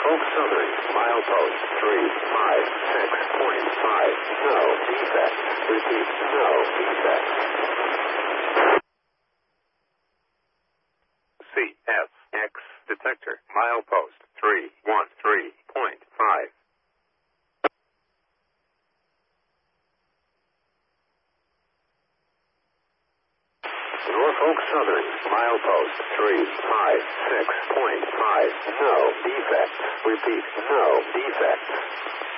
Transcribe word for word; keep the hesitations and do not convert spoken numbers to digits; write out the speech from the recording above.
Norfolk Southern, milepost three five six point five. No defects. Repeat, no defects. C S X detector, milepost three one three point five. Norfolk Southern, milepost three five six point five. No defects. Repeat, no defects.